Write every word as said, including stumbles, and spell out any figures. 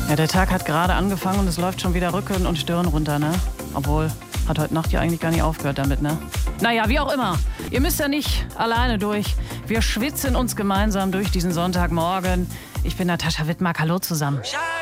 Ja, der Tag hat gerade angefangen und es läuft schon wieder Rücken und Stirn runter, ne? Obwohl, hat heute Nacht ja eigentlich gar nicht aufgehört damit, ne? Naja, wie auch immer. Ihr müsst ja nicht alleine durch. Wir schwitzen uns gemeinsam durch diesen Sonntagmorgen. Ich bin Natascha Wittmark. Hallo zusammen.